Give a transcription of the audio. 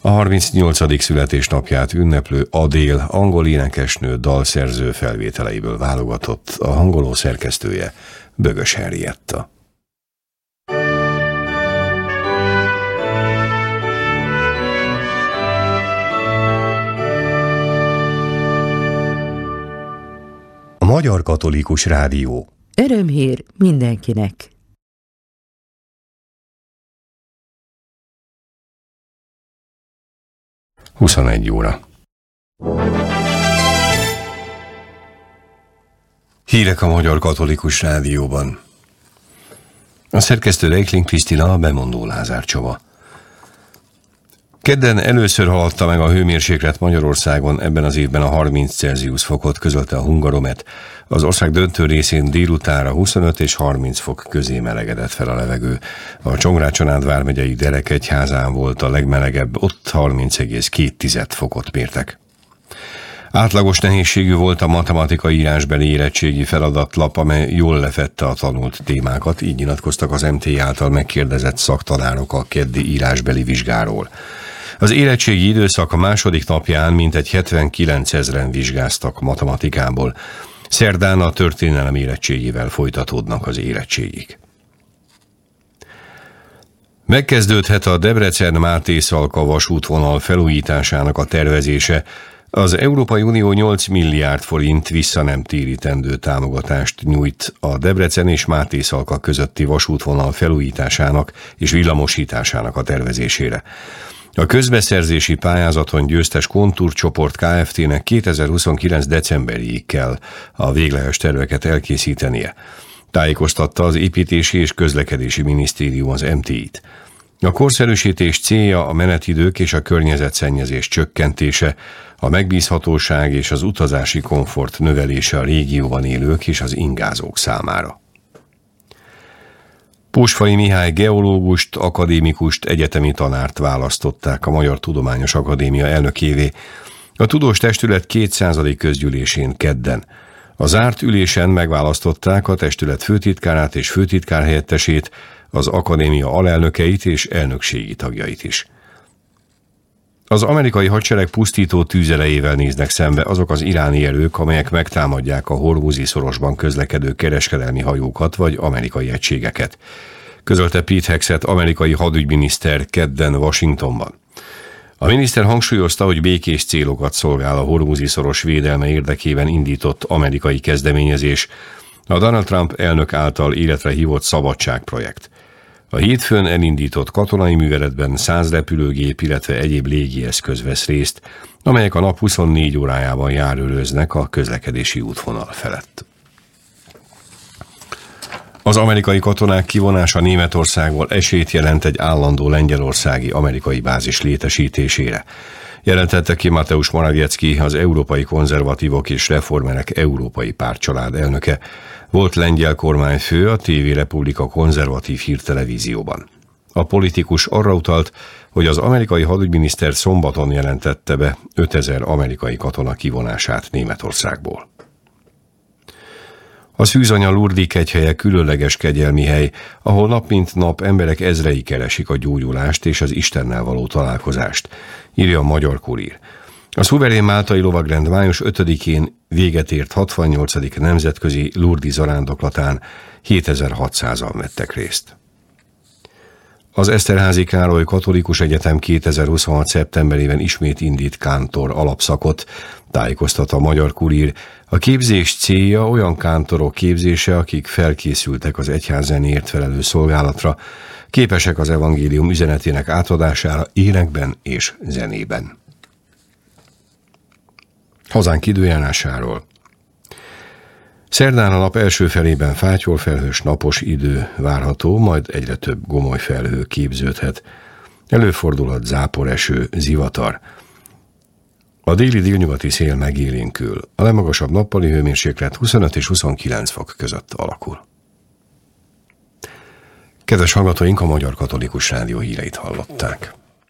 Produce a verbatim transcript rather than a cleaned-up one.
A harmincnyolcadik születésnapját ünneplő Adél angol énekesnő dalszerző felvételeiből válogatott a hangoló szerkesztője Bögös Henrietta. A Magyar Katolikus Rádió. Örömhír mindenkinek! huszonegy óra. Hírek a Magyar Katolikus Rádióban. A szerkesztő Reikling Krisztina, a bemondó Lázár Csaba. Kedden először haladta meg a hőmérséklet Magyarországon ebben az évben a harminc Celsius fokot, közölte a Hungaromet. Az ország döntő részén délutánra huszonöt és harminc fok közé melegedett fel a levegő. A Csongrád-Csanád vármegyei Derekegyházán volt a legmelegebb, ott harminc egész két fokot mértek. Átlagos nehézségű volt a matematikai írásbeli érettségi feladatlap, amely jól lefedte a tanult témákat, így nyilatkoztak az em té i által megkérdezett szaktanárok a keddi írásbeli vizsgáról. Az érettségi időszak a második napján mintegy hetvenkilencezren vizsgáztak matematikából. Szerdán a történelem érettségével folytatódnak az érettségik. Megkezdődhet a Debrecen-Mátészalka vasútvonal felújításának a tervezése. Az Európai Unió nyolc milliárd forint vissza nem térítendő támogatást nyújt a Debrecen és Mátészalka közötti vasútvonal felújításának és villamosításának a tervezésére. A közbeszerzési pályázaton győztes Kontúrcsoport Kft-nek kétezer-huszonkilenc decemberig kell a végleges terveket elkészítenie. Tájékoztatta az Építési és Közlekedési Minisztérium az em té i-t. A korszerűsítés célja a menetidők és a környezetszennyezés csökkentése, a megbízhatóság és az utazási komfort növelése a régióban élők és az ingázók számára. Pósfai Mihály geológust, akadémikust, egyetemi tanárt választották a Magyar Tudományos Akadémia elnökévé a tudós testület kétszázadik közgyűlésén kedden. A zárt ülésen megválasztották a testület főtitkárát és főtitkárhelyettesét, az akadémia alelnökeit és elnökségi tagjait is. Az amerikai hadsereg pusztító tűzerejével néznek szembe azok az iráni erők, amelyek megtámadják a Hormuzi szorosban közlekedő kereskedelmi hajókat vagy amerikai egységeket, közölte Pete Hegseth amerikai hadügyminiszter kedden Washingtonban. A miniszter hangsúlyozta, hogy békés célokat szolgál a Hormuzi szoros védelme érdekében indított amerikai kezdeményezés, a Donald Trump elnök által életre hívott szabadságprojekt. A hétfőn elindított katonai műveletben száz repülőgép, illetve egyéb légieszköz vesz részt, amelyek a nap huszonnégy órájában járőröznek a közlekedési útvonal felett. Az amerikai katonák kivonása Németországból esélyt jelent egy állandó lengyelországi amerikai bázis létesítésére. Jelentette ki Mateusz Morawiecki, az Európai Konzervatívok és Reformerek Európai Pártcsalád elnöke, volt lengyel kormányfő a té vé Republika konzervatív hírtelevízióban. A politikus arra utalt, hogy az amerikai hadügyminiszter szombaton jelentette be ötezer amerikai katona kivonását Németországból. A Szűzanya Lurdi kegyhelye különleges kegyelmi hely, ahol nap mint nap emberek ezrei keresik a gyógyulást és az Istennel való találkozást, írja a Magyar Kurír. A szuverén máltai lovagrend május ötödikén véget ért hatvannyolcadik nemzetközi Lurdi zarándoklatán hétezer-hatszázan vettek részt. Az Eszterházy Károly Katolikus Egyetem kétezer-huszonhat szeptemberében ismét indít kántor alapszakot, tájékoztat a Magyar Kurír. A képzés célja olyan kántorok képzése, akik felkészültek az egyházzenéért felelő szolgálatra, képesek az evangélium üzenetének átadására énekben és zenében. Hazánk időjárásáról. Szerdán a nap első felében fátyolfelhős napos idő várható, majd egyre több gomoly felhő képződhet. Előfordulhat záporeső, zivatar. A déli délnyugati szél megélénkül. A legmagasabb nappali hőmérséklet huszonöt és huszonkilenc fok között alakul. Kedves hallgatóink, a Magyar Katolikus Rádió híreit hallották.